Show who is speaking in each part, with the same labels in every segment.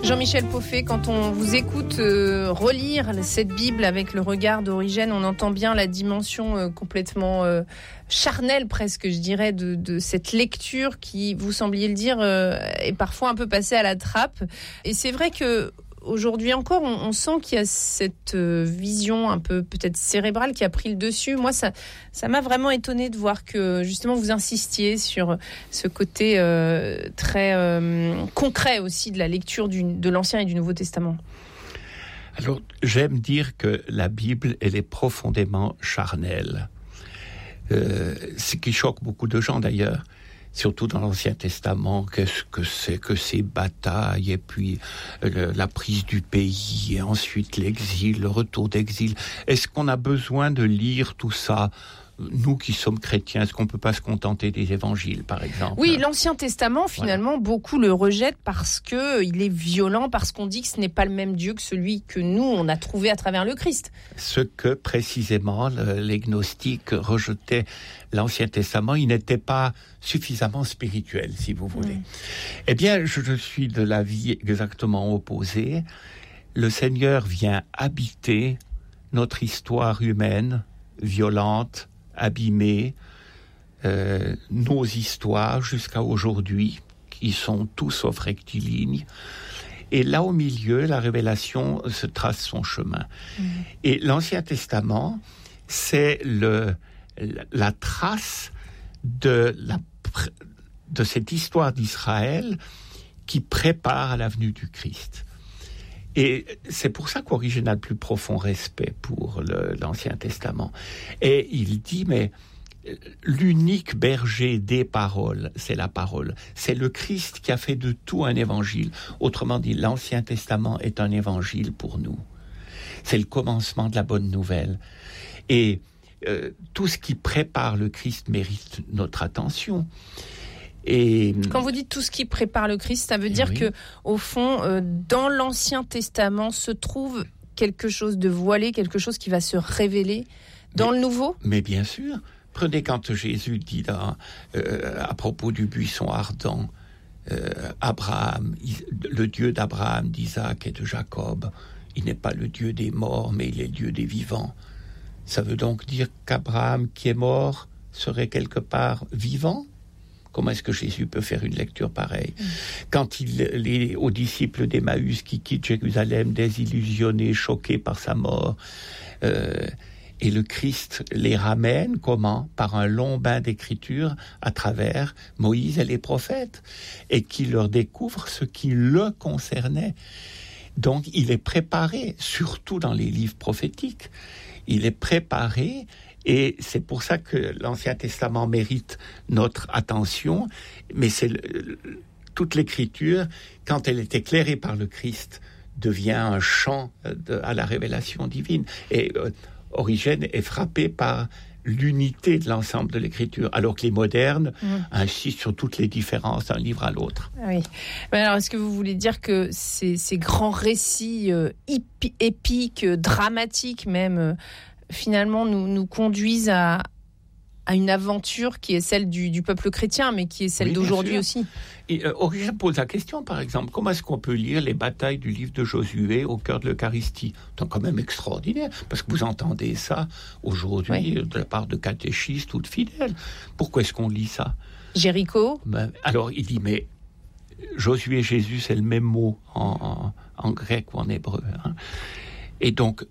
Speaker 1: Jean-Michel Pauffet, quand on vous écoute relire cette Bible avec le regard d'Origène, on entend bien la dimension complètement charnelle, presque, je dirais, de cette lecture qui, vous sembliez le dire, est parfois un peu passée à la trappe. Et c'est vrai que aujourd'hui encore, on sent qu'il y a cette vision un peu peut-être cérébrale qui a pris le dessus. Moi, ça m'a vraiment étonnée de voir que justement vous insistiez sur ce côté très concret aussi de la lecture de l'Ancien et du Nouveau Testament.
Speaker 2: Alors, j'aime dire que la Bible, elle est profondément charnelle. Ce qui choque beaucoup de gens d'ailleurs. Surtout dans l'Ancien Testament, qu'est-ce que c'est que ces batailles, et puis la prise du pays, et ensuite l'exil, le retour d'exil. Est-ce qu'on a besoin de lire tout ça ? Nous qui sommes chrétiens, est-ce qu'on ne peut pas se contenter des évangiles, par exemple ?
Speaker 1: Oui, l'Ancien Testament, finalement, beaucoup le rejettent parce qu'il est violent, parce qu'on dit que ce n'est pas le même Dieu que celui que nous, on a trouvé à travers le Christ.
Speaker 2: Ce que, précisément, les gnostiques rejetaient l'Ancien Testament, il n'était pas suffisamment spirituel, si vous voulez. Eh bien, je suis de l'avis exactement opposé. Le Seigneur vient habiter notre histoire humaine, violente, abîmée, nos histoires jusqu'à aujourd'hui, qui sont tous sauf rectilignes. Et là, au milieu, la révélation se trace son chemin. Et l'Ancien Testament, c'est la trace de cette histoire d'Israël qui prépare à la venue du Christ. Et c'est pour ça qu'Origène a le plus profond respect pour l'Ancien Testament. Et il dit, mais l'unique berger des paroles, c'est la parole. C'est le Christ qui a fait de tout un évangile. Autrement dit, l'Ancien Testament est un évangile pour nous. C'est le commencement de la bonne nouvelle. Et tout ce qui prépare le Christ mérite notre attention. Et
Speaker 1: quand vous dites tout ce qui prépare le Christ, ça veut dire que, au fond, dans l'Ancien Testament se trouve quelque chose de voilé, quelque chose qui va se révéler dans le Nouveau ? Mais
Speaker 2: bien sûr. Prenez quand Jésus dit à propos du buisson ardent, Abraham, le Dieu d'Abraham, d'Isaac et de Jacob, il n'est pas le Dieu des morts, mais il est le Dieu des vivants. Ça veut donc dire qu'Abraham, qui est mort, serait quelque part vivant ? Comment est-ce que Jésus peut faire une lecture pareille ? Quand aux disciples d'Emmaüs qui quittent Jérusalem, désillusionnés, choqués par sa mort, et le Christ les ramène, comment ? Par un long bain d'écriture à travers Moïse et les prophètes, et qui leur découvre ce qui le concernait. Donc il est préparé, surtout dans les livres prophétiques, il est préparé. Et c'est pour ça que l'Ancien Testament mérite notre attention, mais toute l'Écriture, quand elle est éclairée par le Christ, devient un chant à la révélation divine. Et Origène est frappé par l'unité de l'ensemble de l'Écriture, alors que les modernes insistent sur toutes les différences d'un livre à l'autre.
Speaker 1: Oui. Mais alors, est-ce que vous voulez dire que ces grands récits épiques, dramatiques même, finalement nous conduisent à une aventure qui est celle du peuple chrétien, mais qui est celle d'aujourd'hui aussi.
Speaker 2: Et Origène pose la question, par exemple, comment est-ce qu'on peut lire les batailles du livre de Josué au cœur de l'Eucharistie ? C'est quand même extraordinaire, parce que vous entendez ça aujourd'hui de la part de catéchistes ou de fidèles. Pourquoi est-ce qu'on lit ça ?
Speaker 1: Jéricho ?
Speaker 2: Alors, il dit, mais Josué et Jésus, c'est le même mot en grec ou en hébreu. Hein. Et donc,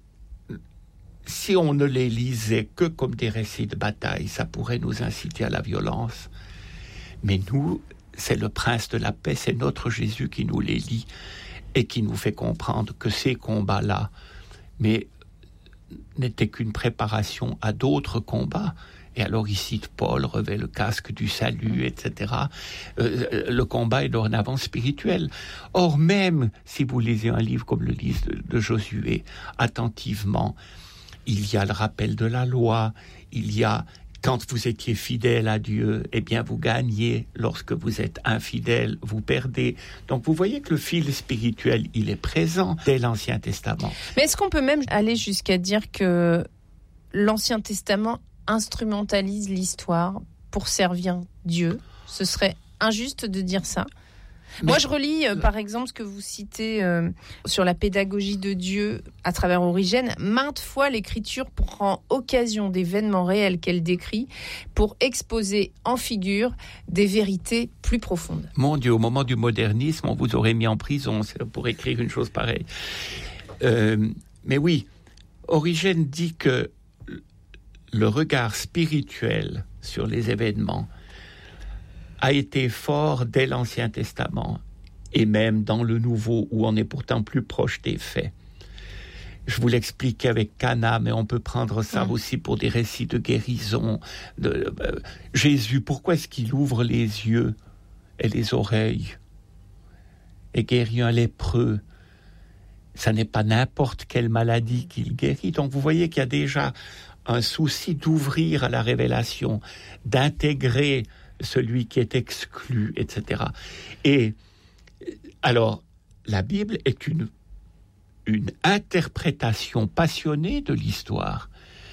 Speaker 2: si on ne les lisait que comme des récits de bataille, ça pourrait nous inciter à la violence. Mais nous, c'est le prince de la paix, c'est notre Jésus qui nous les lit et qui nous fait comprendre que ces combats-là n'étaient qu'une préparation à d'autres combats. Et alors il cite Paul, revêt le casque du salut, etc. Le combat est dorénavant spirituel. Or, même si vous lisez un livre comme le livre de Josué, attentivement, il y a le rappel de la loi, il y a, quand vous étiez fidèle à Dieu, eh bien vous gagnez, lorsque vous êtes infidèle, vous perdez. Donc vous voyez que le fil spirituel, il est présent dès l'Ancien Testament.
Speaker 1: Mais est-ce qu'on peut même aller jusqu'à dire que l'Ancien Testament instrumentalise l'histoire pour servir Dieu ? Ce serait injuste de dire ça ? Moi, je relis, par exemple, ce que vous citez sur la pédagogie de Dieu à travers Origène. Maintes fois, l'Écriture prend occasion d'événements réels qu'elle décrit pour exposer en figure des vérités plus profondes.
Speaker 2: Mon Dieu, au moment du modernisme, on vous aurait mis en prison pour écrire une chose pareille. Mais oui, Origène dit que le regard spirituel sur les événements a été fort dès l'Ancien Testament et même dans le Nouveau où on est pourtant plus proche des faits. Je vous l'expliquais avec Cana, mais on peut prendre ça aussi pour des récits de guérison. Jésus, pourquoi est-ce qu'il ouvre les yeux et les oreilles et guérit un lépreux? Ça n'est pas n'importe quelle maladie qu'il guérit. Donc vous voyez qu'il y a déjà un souci d'ouvrir à la révélation, d'intégrer celui qui est exclu, etc. Et alors, la Bible est une interprétation passionnée de l'histoire.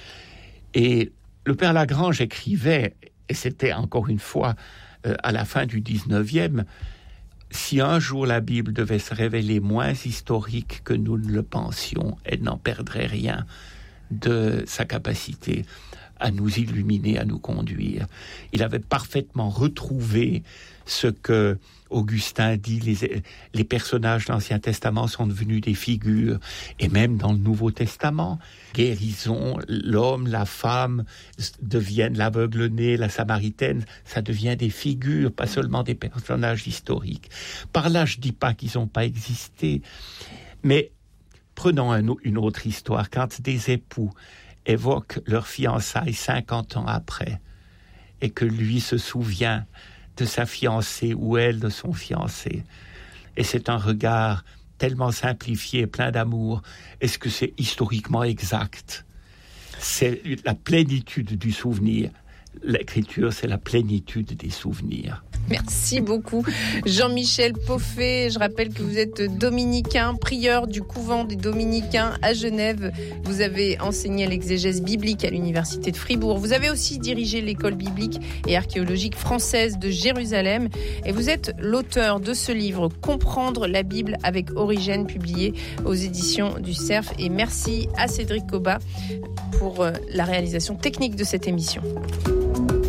Speaker 2: Et le Père Lagrange écrivait, et c'était encore une fois à la fin du 19e, si un jour la Bible devait se révéler moins historique que nous ne le pensions, elle n'en perdrait rien de sa capacité à nous illuminer, à nous conduire. Il avait parfaitement retrouvé ce que Augustin dit, les personnages de l'Ancien Testament sont devenus des figures, et même dans le Nouveau Testament, guérison, l'homme, la femme deviennent l'aveugle-né, la Samaritaine, ça devient des figures, pas seulement des personnages historiques. Par là, je dis pas qu'ils n'ont pas existé, mais prenons une autre histoire. Quand des époux évoquent leur fiançailles 50 ans après, et que lui se souvient de sa fiancée ou elle de son fiancé, et c'est un regard tellement simplifié, plein d'amour, est-ce que c'est historiquement exact? C'est la plénitude du souvenir. L'écriture, c'est la plénitude des souvenirs.
Speaker 1: Merci beaucoup, Jean-Michel Poffet. Je rappelle que vous êtes dominicain, prieur du couvent des dominicains à Genève. Vous avez enseigné l'exégèse biblique à l'université de Fribourg. Vous avez aussi dirigé l'école biblique et archéologique française de Jérusalem. Et vous êtes l'auteur de ce livre « Comprendre la Bible avec Origène » publié aux éditions du Cerf. Et merci à Cédric Cobat pour la réalisation technique de cette émission.